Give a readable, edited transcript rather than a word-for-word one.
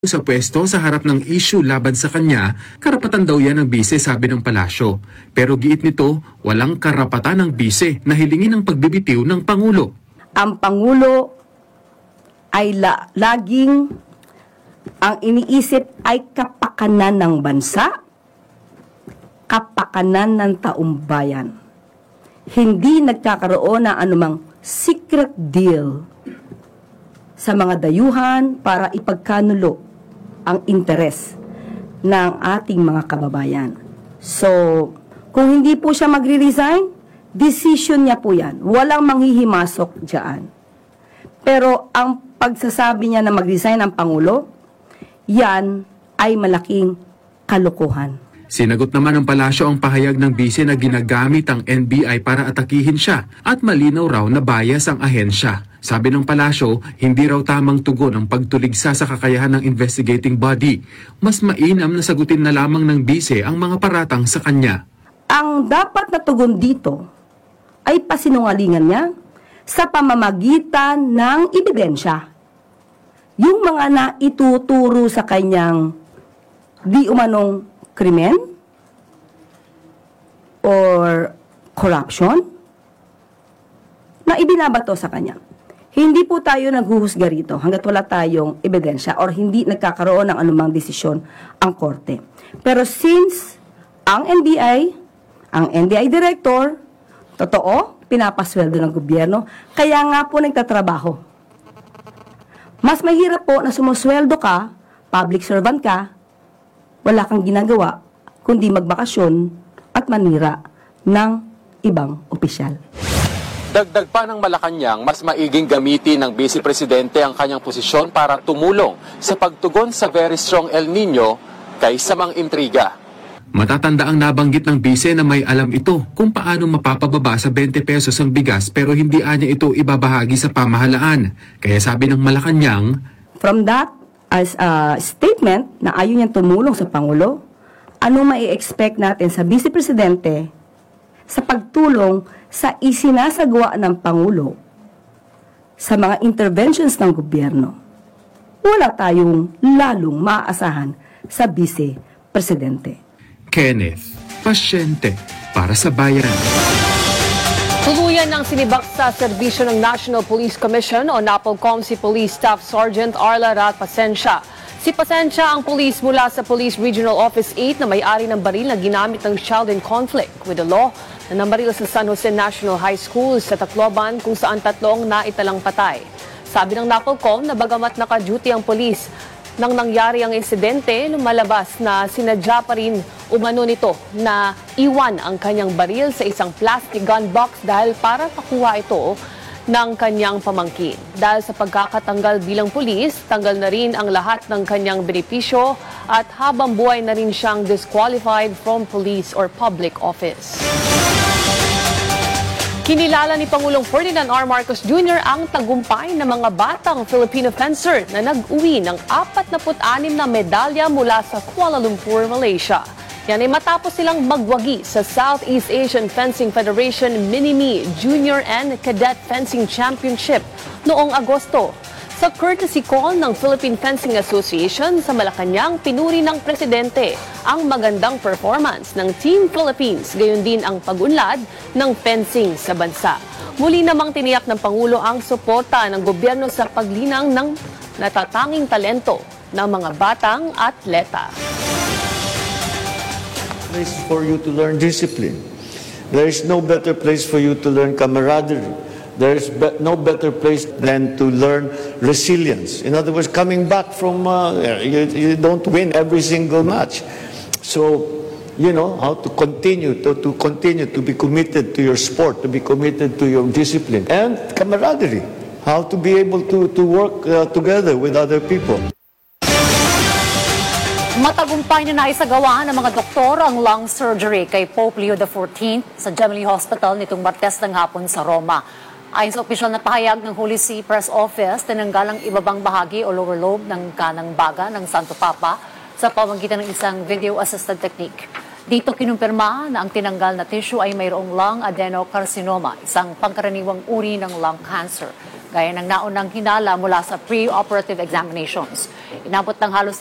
sa pwesto sa harap ng issue laban sa kanya, karapatan daw yan ng bise, sabi ng palasyo. Pero giit nito, walang karapatan ng bise na hilingin ang pagbibitiw ng Pangulo. Ang Pangulo ay laging ang iniisip ay kapakanan ng bansa, kapakanan ng taumbayan. Hindi nagkakaroon ng anumang secret deal sa mga dayuhan para ipagkanulo ang interes ng ating mga kababayan. So, kung hindi po siya magre-resign, decision niya po yan. Walang manghihimasok dyan. Pero ang pagsasabi niya na mag-resign ang Pangulo, yan ay malaking kalokohan. Sinagot naman ng palasyo ang pahayag ng bise na ginagamit ang NBI para atakihin siya at malinaw raw na bias ang ahensya. Sabi ng palasyo, hindi raw tamang tugon ang pagtuligsa sa kakayahan ng investigating body. Mas mainam na sagutin na lamang ng bise ang mga paratang sa kanya. Ang dapat na tugon dito ay pasinungalingan niya sa pamamagitan ng ebidensya. Yung mga naituturo sa kanyang di umanong krimen or corruption na ibinabato sa kanya. Hindi po tayo naghuhusga rito hanggat wala tayong ebidensya or hindi nagkakaroon ng anumang desisyon ang korte. Pero since ang NBI director, totoo, pinapasweldo ng gobyerno, kaya nga po nagtatrabaho. Mas mahirap po na sumusweldo ka, public servant ka, wala kang ginagawa, kundi magbakasyon at manira ng ibang opisyal. Dagdag pa ng Malacanang, mas maiging gamitin ng Vice Presidente ang kanyang posisyon para tumulong sa pagtugon sa very strong El Nino kaysa mang intriga. Matatanda ang nabanggit ng bise na may alam ito kung paano mapapababa sa 20 pesos ang bigas pero hindi anya ito ibabahagi sa pamahalaan. Kaya sabi ng Malacanang, from that as a statement na ayaw niyang tumulong sa Pangulo, ano mai-expect natin sa Vice Presidente sa pagtulong sa isinasagawa ng Pangulo sa mga interventions ng gobyerno? Wala tayong lalong maaasahan sa Vice Presidente. Kenneth, pasyente para sa bayan. Tuluyan ng sinibak sa serbisyo ng National Police Commission o NAPOLCOM si Police Staff Sergeant Arla Rat Pasensia. Si Pasensia ang police mula sa Police Regional Office 8 na may-ari ng baril na ginamit ng child in conflict with the law na namaril sa San Jose National High School sa Tacloban kung saan tatlong naitalang patay. Sabi ng NAPOLCOM na bagamat naka-duty ang police nang nangyari ang insidente, lumalabas na sinadya pa rin umano nito na iwan ang kanyang baril sa isang plastic gun box dahil para makuha ito ng kanyang pamangkin. Dahil sa pagkakatanggal bilang pulis, tanggal na rin ang lahat ng kanyang benepisyo at habang buhay na rin siyang disqualified from police or public office. Kinilala ni Pangulong Ferdinand R. Marcos Jr. ang tagumpay ng mga batang Filipino fencer na nag-uwi ng 46 na medalya mula sa Kuala Lumpur, Malaysia. Yan ay matapos silang magwagi sa Southeast Asian Fencing Federation Mini-Me Junior and Cadet Fencing Championship noong Agosto. Sa courtesy call ng Philippine Fencing Association sa Malacanang, pinuri ng Presidente ang magandang performance ng Team Philippines, gayon din ang pag-unlad ng fencing sa bansa. Muli namang tiniyak ng Pangulo ang suporta ng gobyerno sa paglinang ng natatanging talento ng mga batang atleta. Place for you to learn discipline. There is no better place for you to learn camaraderie. There is no better place than to learn resilience. In other words, coming back from, you don't win every single match. So, you know, how to continue to be committed to your sport, to be committed to your discipline. And camaraderie, how to be able to work together with other people. Matagumpay na naisagawa ng mga doktor ang lung surgery kay Pope Leo XIV sa Gemelli Hospital nitong Martes ng hapon sa Roma. Ayon sa opisyal na pahayag ng Holy See Press Office, tinanggal ang ibabang bahagi o lower lobe ng kanang baga ng Santo Papa sa pamamagitan ng isang video-assisted technique. Dito kinumpirma na ang tinanggal na tissue ay mayroong lung adenocarcinoma, isang pangkaraniwang uri ng lung cancer. gaya ng naunang hinala mula sa pre-operative examinations. Inabot ng halos